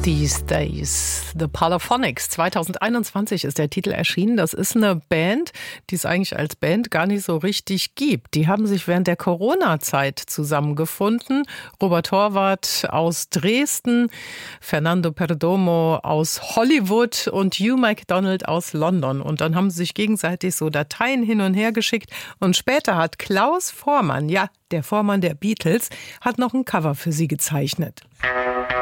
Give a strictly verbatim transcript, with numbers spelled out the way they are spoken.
These Days. The Polyphonics. zwanzig einundzwanzig ist der Titel erschienen. Das ist eine Band, die es eigentlich als Band gar nicht so richtig gibt. Die haben sich während der Corona-Zeit zusammengefunden. Robert Horvath aus Dresden, Fernando Perdomo aus Hollywood und Hugh MacDonald aus London. Und dann haben sie sich gegenseitig so Dateien hin und her geschickt. Und später hat Klaus Voormann, ja, der Vormann der Beatles, hat noch ein Cover für sie gezeichnet.